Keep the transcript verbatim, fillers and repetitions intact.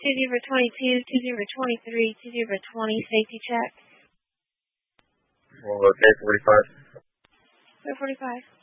two zero twenty-two, two zero twenty-three, two zero twenty, safety check. We'll locate forty-five. four forty-five.